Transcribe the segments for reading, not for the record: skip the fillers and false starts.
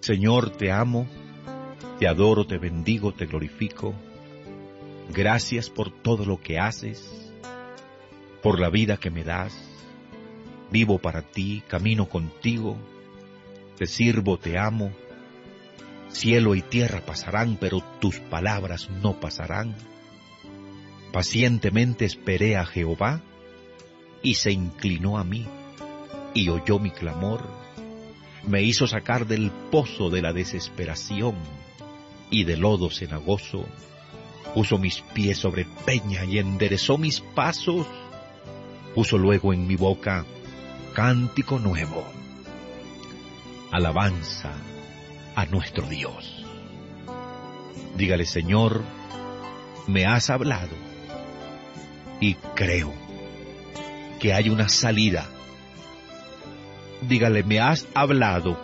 Señor, te amo, te adoro, te bendigo, te glorifico. Gracias por todo lo que haces, por la vida que me das. Vivo para ti, camino contigo, te sirvo, te amo. Cielo y tierra pasarán, pero tus palabras no pasarán. Pacientemente esperé a Jehová, y se inclinó a mí, y oyó mi clamor. Me hizo sacar del pozo de la desesperación, y del lodo cenagoso. Puso mis pies sobre peña y enderezó mis pasos. Puso luego en mi boca cántico nuevo, alabanza a nuestro Dios. Dígale: Señor, me has hablado y creo que hay una salida. Dígale: me has hablado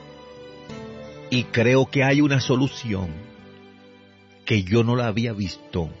y creo que hay una solución que yo no la había visto.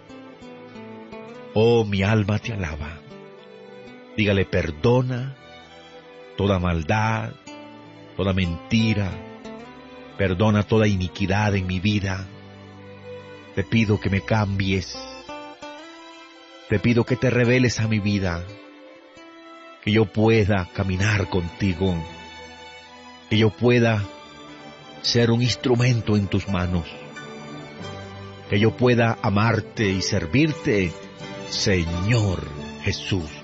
Oh, mi alma te alaba. Dígale: perdona toda maldad, toda mentira, perdona toda iniquidad en mi vida. Te pido que me cambies, te pido que te reveles a mi vida, que yo pueda caminar contigo, que yo pueda ser un instrumento en tus manos, que yo pueda amarte y servirte, Señor Jesús.